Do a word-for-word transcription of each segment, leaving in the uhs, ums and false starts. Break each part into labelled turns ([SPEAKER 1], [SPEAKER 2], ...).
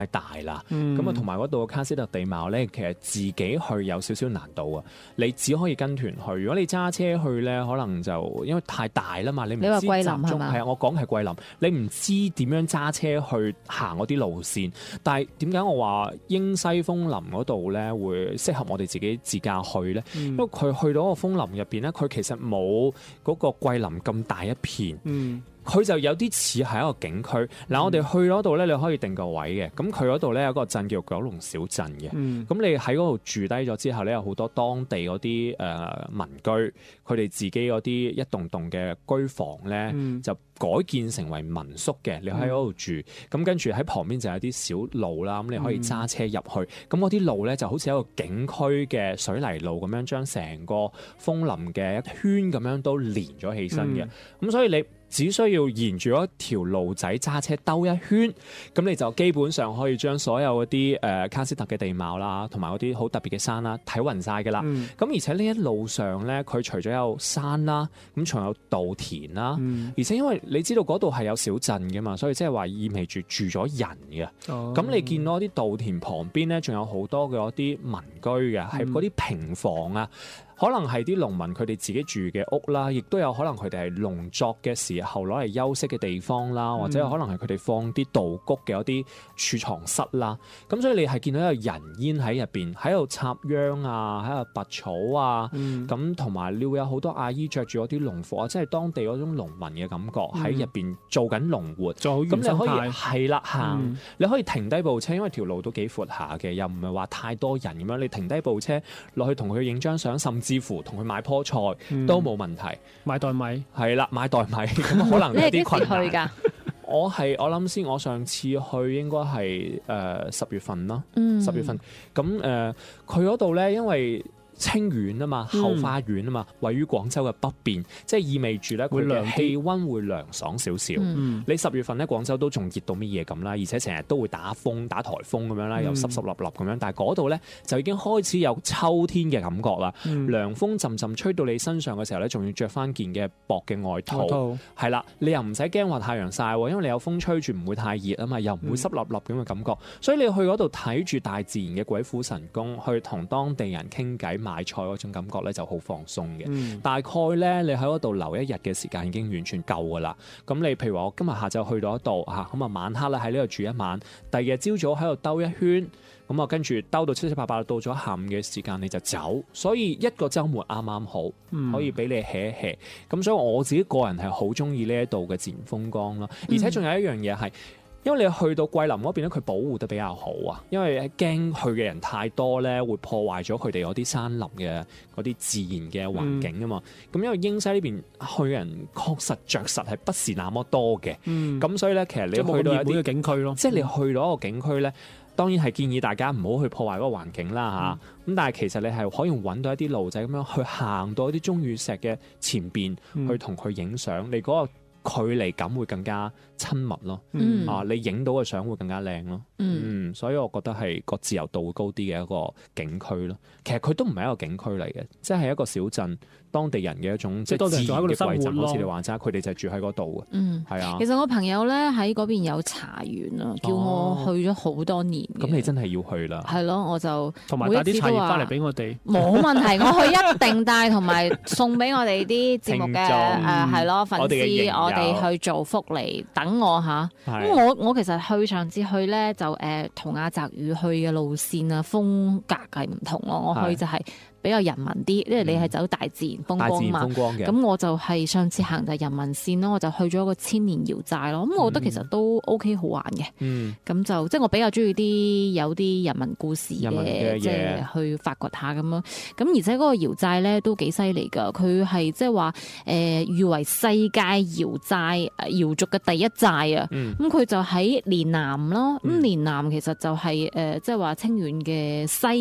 [SPEAKER 1] 大啦，咁啊同埋嗰度嘅卡斯特地貌咧，其實自己去有少少難度啊。你只可以跟團去，如果你揸車去咧，可能就因為太大啦嘛，你唔知集中。
[SPEAKER 2] 你話桂林係嘛？
[SPEAKER 1] 係啊，我講係桂林，你唔知點樣揸車去行嗰啲路線。但係點解我話英西楓林嗰度咧會適合我哋自己自駕去咧？嗯、因為佢去到個楓林入邊咧，佢其實冇嗰個桂林咁大一片。嗯佢就有啲似係一個景區。嗱、嗯，我哋去嗰度咧，你可以定個位嘅。咁佢嗰度咧有個鎮叫九龍小鎮嘅。咁、嗯、你喺嗰度住低咗之後咧，有好多當地嗰啲誒民居，佢哋自己嗰啲一棟棟嘅居房咧，嗯、就改建成為民宿嘅。你喺嗰度住，咁、嗯、跟住喺旁邊就有啲小路啦。咁你可以揸車入去。咁嗰啲路咧就好似一個景區嘅水泥路咁樣，將成個楓林嘅一圈咁樣都連咗起身嘅。咁、嗯、所以你只需要沿住一條路仔揸車兜一圈，咁你就基本上可以將所有嗰啲誒卡斯特嘅地貌啦，同埋嗰啲好特別嘅山啦睇勻晒㗎啦。咁、嗯、而且呢一路上咧，佢除咗有山啦，咁仲有稻田啦，嗯、而且因為你知道嗰度係有小鎮㗎嘛，所以即係話意味住住咗人嘅。咁、哦、你見到啲稻田旁邊咧，仲有好多嘅嗰啲民居嘅，係嗰啲平房啊。可能係啲農民佢哋自己住嘅屋啦，亦都有可能佢哋係農作嘅時候攞嚟休息嘅地方啦，或者可能係佢哋放啲稻谷嘅一啲儲藏室啦。咁所以你係見到有人煙喺入邊，喺度插秧啊，喺度拔草啊，咁同埋你會有好多阿姨着住嗰啲農服啊，即係當地嗰種農民嘅感覺喺入邊做緊農活。咁、嗯、你可以係啦行，嗯、你可以停低部車，因為條路都幾闊下嘅，又唔係話太多人咁樣。你停低部車落去同佢影張相，甚至似乎同佢買棵菜都冇問題，嗯、買袋米係啦，買袋米咁可能有啲困難。你係幾時去㗎？我係我諗先，我上次去應該係誒十月份啦，十、嗯、月份咁誒，佢嗰度咧，因為清遠啊嘛，後花園啊嘛，嗯、位於廣州嘅北邊，即係意味住咧佢嘅氣温會涼爽少少。嗯、你十月份咧廣州都仲熱到乜嘢咁啦，而且成日都會打風打颱風咁樣啦，又濕濕立立咁樣。但係嗰度咧就已經開始有秋天嘅感覺啦。嗯、涼風陣陣吹到你身上嘅時候咧，仲要着翻件嘅薄嘅外套。係啦、嗯，你又唔使驚話太陽曬，因為你有風吹住，唔會太熱啊嘛，又唔會濕立立咁嘅感覺。嗯、所以你去嗰度睇住大自然嘅鬼斧神工，去同當地人傾偈。買菜嗰種感覺咧就好放鬆嘅，嗯、大概咧你喺嗰度留一日嘅時間已經完全夠噶啦。咁你譬如話我今日下晝去到一度嚇，咁啊晚黑咧喺呢度住一晚，第二日朝早喺度兜一圈，咁啊跟住兜到七七八八到咗下午嘅時間你就走，所以一個週末啱啱好，嗯、可以俾你 hea 一 hea。咁所以我自己個人係好中意呢一度嘅自然風光啦，而且仲有一樣嘢係。因為你去到桂林嗰邊咧，佢保護得比較好啊，因為驚去嘅人太多咧，會破壞咗佢哋嗰啲山林嘅嗰啲自然嘅環境啊嘛。咁、嗯、因為英西呢邊去嘅人確實着實係不是那麼多嘅，咁、嗯、所以咧其實你去到一啲景區咯，即係你去到一個景區咧，當然係建議大家唔好去破壞嗰個環境啦嚇。咁、嗯、但係其實你係可以揾到一啲路仔咁樣去行到一啲鐘乳石嘅前邊，嗯、去同佢影相，你嗰、嗰個距離感會更加親密咯，嗯、啊，你影到嘅相會更加靚咯，嗯，嗯，所以我覺得係個自由度會高啲嘅一個景區咯。其實佢都唔係一個景區嚟嘅，即係一個小鎮，當地人嘅一種即係自然嘅貴鎮，好似你話齋，佢哋就住喺嗰度嘅，嗯，係啊。
[SPEAKER 2] 其實我朋友咧喺嗰邊有茶園啊，叫我去咗好多年。咁、哦、
[SPEAKER 1] 你真係要去啦。係
[SPEAKER 2] 咯，我就
[SPEAKER 3] 同埋帶啲茶葉翻嚟俾我哋。
[SPEAKER 2] 冇問題，我去一定帶，同埋送俾我哋啲節目嘅誒係咯粉絲，我哋去做福利，等我嚇。咁的我我其實去上次去咧就誒同阿澤宇去嘅路線啊風格係唔同咯，我去就係、是。比較人民啲，因為你係走大自然風光嘛。咁我就係上次行就係人民線咯，我就去咗個千年瑤寨咯。咁、嗯、我覺得其實都 OK 好玩嘅。咁、嗯、就即係我比較中意啲有啲人民故事嘅，即係去發掘下咁樣。咁而且嗰個瑤寨咧都幾犀利㗎，佢係即係話誒譽為世界瑤寨瑤族嘅第一寨啊。咁佢、嗯、就喺連南咯。咁連南其實就係誒即係話清遠嘅西北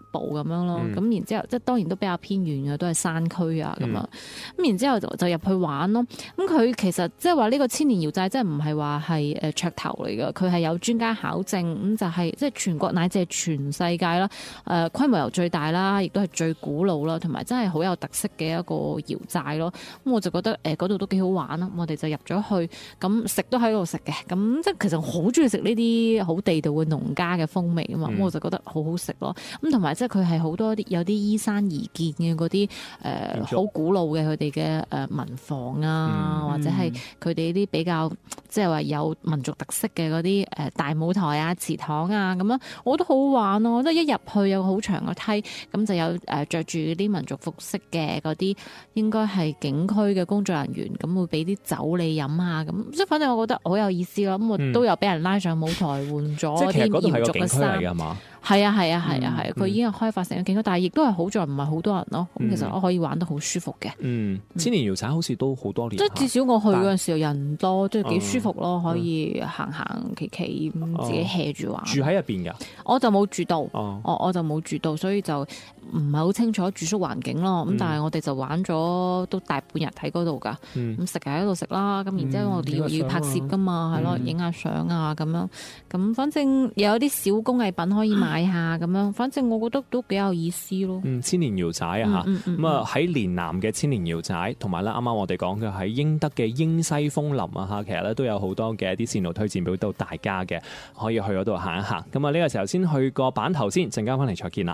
[SPEAKER 2] 部咁樣咯。咁、
[SPEAKER 1] 嗯、
[SPEAKER 2] 然之後即係當然都比較偏遠嘅，都係山區啊咁樣。咁、
[SPEAKER 1] 嗯、
[SPEAKER 2] 然之後就就入去玩咯。咁佢其實即係話呢個千年窯寨，即係唔係話係誒噱頭嚟嘅，佢係有專家考證，咁就係即係全國乃至係全世界啦。誒、呃、規模又最大啦，亦都係最古老啦，同埋真係好有特色嘅一個窯寨咯。咁我就覺得誒嗰度都幾好玩咯。我哋就入咗去，咁食都喺度食嘅。咁即係其實好中意食呢啲好地道嘅農家嘅風味啊嘛。咁、嗯、我就覺得好好食咯。咁同埋即係佢係好多啲有啲依山而建嘅嗰啲誒好古老嘅佢哋嘅誒民房啊，嗯、或者係佢哋啲比較即係話有民族特色嘅嗰啲誒大舞台啊、祠堂啊咁樣，我覺得好好玩咯。即係一入去有好長嘅梯，咁就有誒著住啲民族服飾嘅嗰啲，應該係景區嘅工作人員，咁會俾啲酒你飲啊咁。即係反正我覺得好有意思咯。咁我都有俾人拉上舞台換咗啲彝族嘅衫。係啊係啊係啊係，佢已經係開發成個景區，但係亦都係好在唔係好多人咯。咁、嗯、其實我可以玩得好舒服嘅。嗯，
[SPEAKER 1] 千年窯寨好似都好多年。
[SPEAKER 2] 即係至少我去嗰陣時候人唔多，即係幾舒服咯，可以行行企企咁自己 hea 住玩。
[SPEAKER 1] 住喺入邊㗎？我
[SPEAKER 2] 就冇住到，哦、我我就冇住到，所以就唔係好清楚住宿環境咯。咁、嗯、但係我哋就玩咗都大半日喺嗰度㗎。咁食就喺度食啦。咁然之後我哋要要拍攝㗎嘛，係咯，影下相啊咁樣。咁反正有啲小工藝品可以買。買下咁樣，反正我覺得都幾有意思咯。
[SPEAKER 1] 嗯，千年窯寨啊嚇，咁啊喺連南嘅千年窯寨，同埋咧啱啱我哋講嘅喺英德嘅英西楓林啊嚇，其實咧都有好多嘅一啲線路推薦俾到大家嘅，可以去嗰度行一行。咁啊呢個時候先去個版頭先，陣間翻嚟再見啦。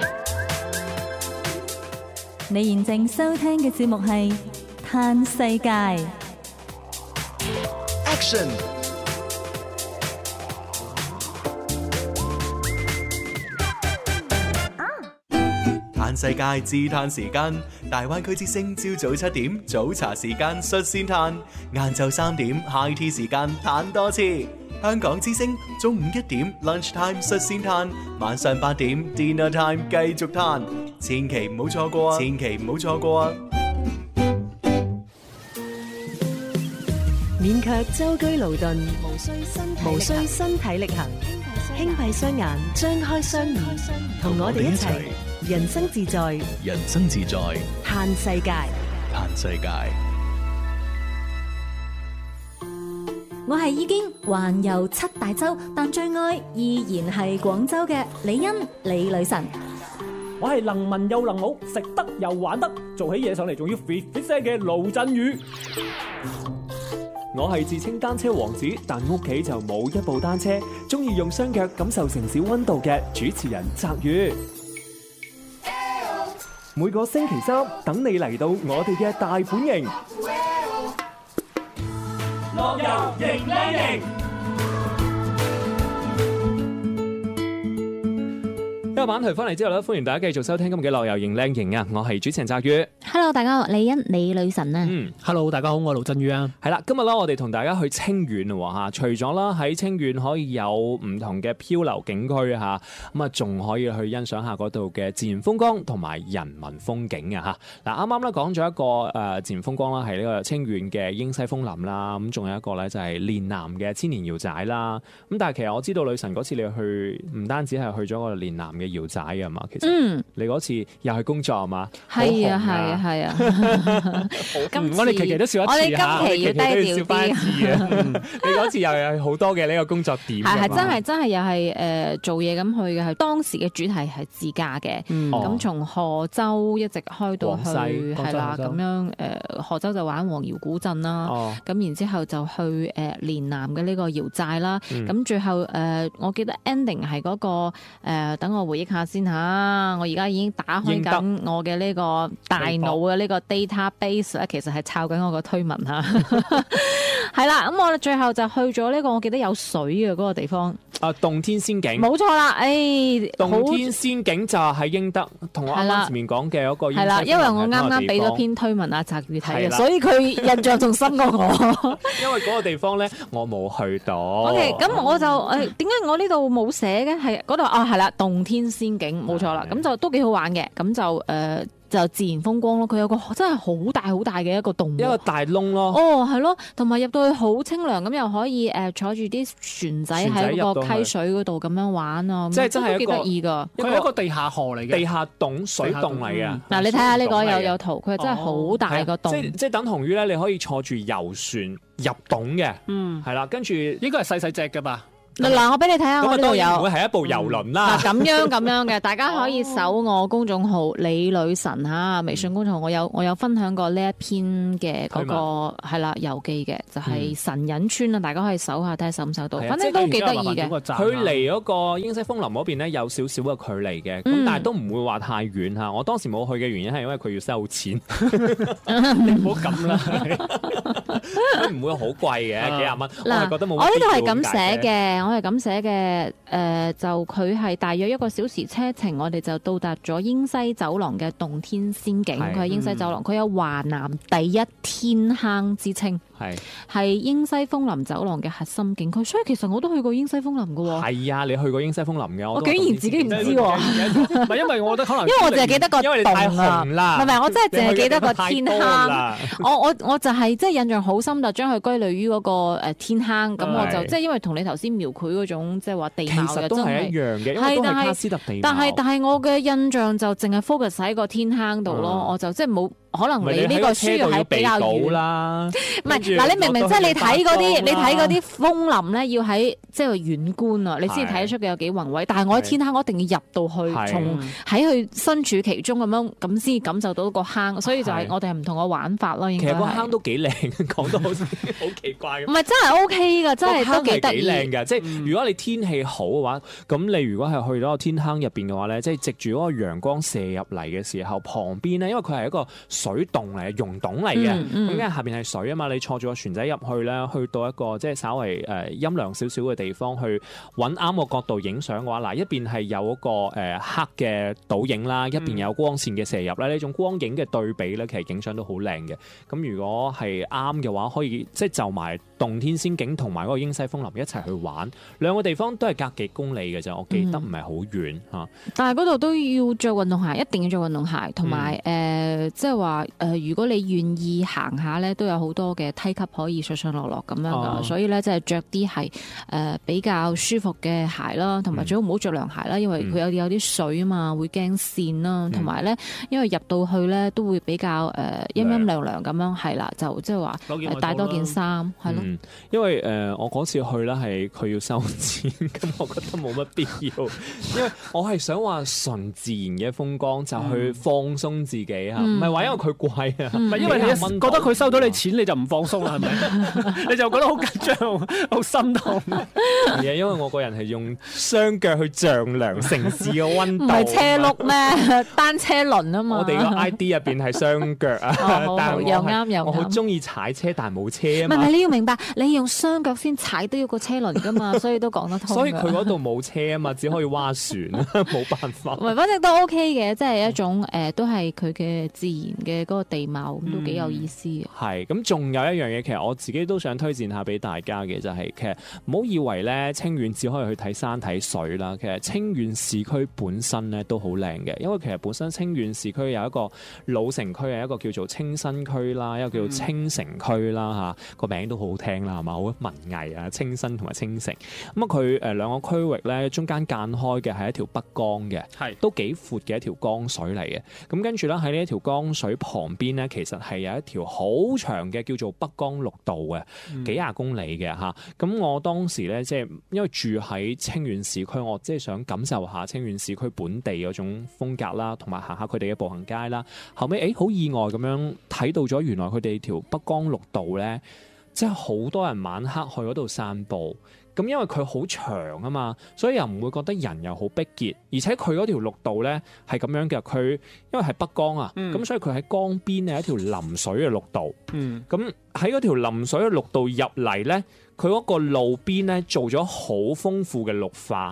[SPEAKER 4] 你現正收聽嘅節目係《嘆世界》
[SPEAKER 5] Action。嘆世界自嘆時間，大灣區之聲朝早七點早茶時間率先嘆，晏晝三點 high tea 時間嘆多次。香港之聲中午一點 lunch time 率先嘆，晚上八點 dinner time 繼續嘆，千祈唔好錯過啊！千祈唔好錯過啊！
[SPEAKER 6] 免卻舟車勞頓，無需身無需身體力行，輕閉雙眼，張開雙耳，同我哋一齊。人生自在，
[SPEAKER 5] 人生自在，
[SPEAKER 6] 嘆世界，
[SPEAKER 5] 嘆世界。
[SPEAKER 4] 我係已經環遊七大洲，但最愛依然係廣州嘅李欣李女神。
[SPEAKER 3] 我係能文又能武，食得又玩得，做起嘢上嚟仲要 fit fit 聲嘅盧振宇。
[SPEAKER 7] 我係自稱單車王子，但屋企就冇一部單車，中意用雙腳感受城市溫度嘅主持人澤宇。每個星期三等你嚟到我哋嘅大本營，樂遊型靚型。一個版台翻嚟之後咧，歡迎大家繼續收聽今日嘅樂遊型靚型啊！我係主持人澤宇。
[SPEAKER 2] Hello， 大家好，李欣李女神啊。
[SPEAKER 1] 嗯
[SPEAKER 3] ，Hello， 大家好，我係盧振宇啊。
[SPEAKER 1] 係啦，今日咧我哋同大家去清遠喎嚇，除咗啦喺清遠可以有唔同嘅漂流景區嚇，咁啊仲可以去欣賞下嗰度嘅自然風光同埋人文風景啊嚇。嗱，啱啱咧講咗一個誒自然風光啦，係呢個清遠嘅英西楓林啦，咁仲有一個咧就係連南嘅千年窯寨啦。咁但係其實我知道女神嗰次你去唔單止係去咗個連南嘅窯寨啊嘛，其實嗯，你嗰次又係工作係嘛？
[SPEAKER 2] 係啊係啊係啊！
[SPEAKER 1] 我哋期期都笑一次，
[SPEAKER 2] 我哋今期要低調啲。
[SPEAKER 1] 你嗰次又有好多嘅呢個工作點，
[SPEAKER 2] 係係真係真係又係誒做嘢咁去嘅，係當時嘅主題係自駕嘅。咁從賀州一直開到去係啦，咁樣誒賀州就玩黃窯古鎮啦。咁然之後就去誒連南嘅呢個窯寨啦。咁最後誒我記得 ending 係嗰個誒，等我回憶下先嚇。我而家已經打開緊我嘅呢個大腦嘅呢個 database 咧，其實係抄緊我個推文嚇。係啦，咁我哋最後就去咗呢個我記得有水嘅嗰個地方。
[SPEAKER 1] 啊，洞天仙境。冇
[SPEAKER 2] 錯啦，誒，
[SPEAKER 1] 洞天仙境就係喺英德，同我啱啱前面講嘅嗰個。係
[SPEAKER 2] 啦，因為我啱啱俾咗篇推文阿澤宇睇嘅，所以佢印象仲深過我。
[SPEAKER 1] 因為嗰個地方咧，我冇去到。
[SPEAKER 2] OK，咁我就誒點解我呢度冇寫嘅？係嗰度啊，係啦，洞天仙境冇錯啦，咁就都幾好玩嘅，咁就誒。 就自然風光咯。佢有個真係好大好大嘅一個洞，
[SPEAKER 1] 一個大窿咯。
[SPEAKER 2] 哦，係咯，同埋入到去好清涼，咁又可以誒坐住啲船仔喺個溪水嗰度咁樣玩啊，
[SPEAKER 1] 即係真係
[SPEAKER 2] 幾得意㗎。
[SPEAKER 8] 佢係一個地下河嚟嘅，
[SPEAKER 1] 地下洞水洞嚟嘅。
[SPEAKER 2] 嗱，你睇下呢個有有圖，佢真係好大個洞，
[SPEAKER 1] 即即等同於咧，你可以坐住遊船入洞嘅，嗯，係啦，跟住
[SPEAKER 8] 應該係細細隻㗎吧。
[SPEAKER 2] 嗱，我俾你睇下，我呢度有。
[SPEAKER 1] 會係一部遊輪啦。
[SPEAKER 2] 嗱，咁樣咁樣嘅，大家可以搜我公眾號李女神嚇，微信公眾號我有我有分享過呢一篇嘅嗰個係啦遊記嘅，就係神隱村啊，大家可以搜下睇下搜唔搜到，反正都幾得意嘅。
[SPEAKER 1] 佢離嗰個英西風林嗰邊咧有少少嘅距離嘅，咁但係都唔會話太遠嚇。我當時冇去嘅原因係因為佢要收錢，你唔好咁啦，佢唔會好貴嘅幾廿蚊，我係覺得冇。
[SPEAKER 2] 我呢度係咁寫嘅。我係咁寫嘅，誒、呃、就佢係大約一個小時車程，我哋就到達咗英西走廊嘅洞天仙境。佢係英西走廊，佢、嗯、有華南第一天坑之稱，係係英西風林走廊嘅核心景區。所以其實我都去過英西風林嘅喎。係
[SPEAKER 1] 啊，你去過英西風林嘅？我，
[SPEAKER 2] 我竟然自己唔知喎。
[SPEAKER 8] 唔係因為我覺得可能，
[SPEAKER 2] 因為我淨係記得個洞啊。
[SPEAKER 1] 因為你太紅啦。
[SPEAKER 2] 唔係唔係，我真係淨係記得個天坑。我我我就係即係印象好深，就將佢歸類於嗰個誒天坑。咁我就即係因為同你頭先描佢嗰種即係話地貌嘅
[SPEAKER 1] 都係一樣嘅，因為都係卡斯特地貌。
[SPEAKER 2] 但係但係我嘅印象就淨係 focus 喺個天坑度咯，嗯、我就即係冇。可能你呢個書要喺比較遠啦，唔係嗱，你明明即係你睇嗰啲，你睇嗰啲風林咧，要喺即係遠觀啊，你先睇得出佢有幾宏偉。但係我喺天坑，我一定要入到去，從喺佢身處其中咁樣，咁先感受到個坑。所以就係我哋係唔同嘅玩法咯。應該其實
[SPEAKER 1] 個坑都幾靚，講到好似好奇怪咁。
[SPEAKER 2] 唔係真係 OK 㗎，真係都幾得意。
[SPEAKER 1] 靚㗎，即係如果你天氣好嘅話，咁你如果係去到個天坑入邊嘅話咧，即係藉住嗰個陽光射入嚟嘅時候，旁邊咧，因為佢係一個水洞嚟嘅，溶洞嚟嘅，咁因為下邊係水啊嘛，你坐住個船仔入去咧，去到一個即係稍微誒陰涼少少嘅地方，去揾啱個角度影相嘅話，嗱一邊係有一個誒黑嘅倒影啦，一邊有光線嘅射入咧，呢種光影嘅對比咧，其實影相都好靚嘅。咁如果係啱嘅話，可以即係就埋洞天仙境同埋嗰個英西風林一齊去玩，兩個地方都係隔幾公里嘅啫，我記得唔係好遠嚇。
[SPEAKER 2] 但係嗰度都要着運動鞋，一定要着運動鞋，同埋誒即係話誒，如果你願意行下咧，都有好多嘅梯級可以上上落落咁樣噶，哦、所以咧即係着啲係誒比較舒服嘅鞋啦，同埋最好唔好着涼鞋啦，因為佢有有啲水啊嘛，會驚跣啦，同埋咧因為入到去咧都會比較誒陰陰涼涼咁樣，係啦，就即係話帶多件衫係咯。
[SPEAKER 1] 嗯、因為誒、呃、我嗰次去咧係佢要收錢，咁我覺得冇乜必要，因為我係想話純自然嘅風光就去放鬆自己嚇，唔係話因為佢貴啊。
[SPEAKER 8] 唔係因為你覺得佢收到你錢你就唔放鬆啦，係咪？你就覺得好緊張、好心痛。
[SPEAKER 1] 係啊，因為我個人係用雙腳去丈量城市嘅溫度。
[SPEAKER 2] 唔係車轆咩？單車輪啊嘛。
[SPEAKER 1] 我哋個 I D 入邊係雙腳啊，
[SPEAKER 2] 哦、但係又啱又啱。
[SPEAKER 1] 我好中意踩車，但係冇車啊嘛。
[SPEAKER 2] 唔係你要明白，你用雙腳先踩都要個車輪㗎嘛，所以都講得通。
[SPEAKER 1] 所以佢嗰度冇車啊嘛，只可以划船，冇辦法。
[SPEAKER 2] 唔係，反正都 OK 嘅，即係一種誒、呃，都係佢嘅自然嘅嗰個地貌，都幾有意思嘅。
[SPEAKER 1] 係咁，仲有一樣嘢，其實我自己都想推薦下俾大家嘅，就係、是、其實唔好以為咧清遠只可以去睇山睇水啦。其實清遠市區本身咧都好靚嘅，因為其實本身清遠市區有一個老城區，係一個叫做清新區啦，一個叫做清城區啦嚇，個名都好好聽啦，係嘛？好文藝啊，清新同埋清城。咁啊，佢誒兩個區域咧中間間開嘅係一條北江嘅，係是都幾闊嘅一條江水嚟嘅。咁跟住咧喺呢一條江水旁邊咧，其實係有一條好長嘅叫做北江綠道嘅，幾廿公里嘅嚇。咁、嗯、我當時咧即係因為住喺清遠市區，我即係想感受下清遠市區本地嗰種風格啦，同埋行下佢哋嘅步行街啦。後尾誒好意外咁樣睇到咗，原來佢哋條北江綠道咧，即係好多人晚黑去嗰度散步。咁因為佢好長啊嘛，所以又唔會覺得人又好逼結，而且佢嗰條綠道咧係咁樣嘅，佢因為係北江啊，咁、嗯、所以佢喺江邊係一條臨水嘅綠道。咁喺嗰條臨水嘅綠道入嚟咧，佢嗰個路邊咧做咗好豐富嘅綠化，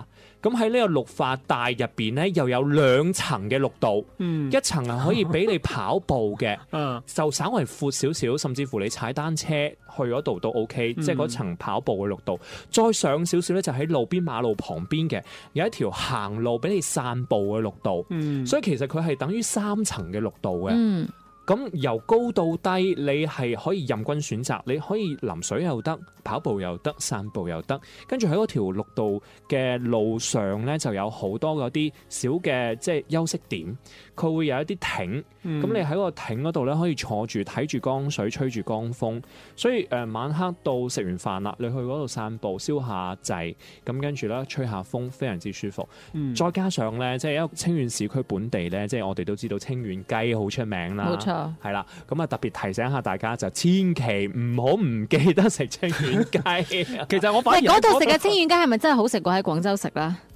[SPEAKER 1] 咁喺呢個綠化帶入邊咧，又有兩層嘅綠道，
[SPEAKER 8] 嗯、
[SPEAKER 1] 一層係可以俾你跑步嘅，
[SPEAKER 8] 嗯、
[SPEAKER 1] 就稍為闊少少，甚至乎你踩單車去嗰度都 OK，、嗯、即係嗰層跑步嘅綠道。再上少少咧，就喺路邊馬路旁邊嘅有一條行路俾你散步嘅綠道，
[SPEAKER 8] 嗯、
[SPEAKER 1] 所以其實佢係等於三層嘅綠道嘅。
[SPEAKER 2] 嗯
[SPEAKER 1] 咁由高到低，你係可以任君選擇，你可以淋水又得，跑步又得，散步又得。跟住喺嗰條綠道嘅路上咧，就有好多嗰啲小嘅即係休息點，佢會有一啲亭。咁、嗯、你喺個亭嗰度咧，可以坐住睇住江水，吹住江風。所以誒、呃、晚黑到食完飯啦，你去嗰度散步，燒下滯，咁跟住咧吹下風，非常之舒服。嗯、再加上咧，即係一個清遠市區本地咧，即係我哋都知道清遠雞好出名啦。
[SPEAKER 2] 冇錯。
[SPEAKER 1] 係啦，咁啊特別提醒下大家，就千祈唔好唔記得食清遠雞。
[SPEAKER 8] 其實我反而
[SPEAKER 2] 嗰度食嘅清遠雞係咪真係好食過喺廣州食啦？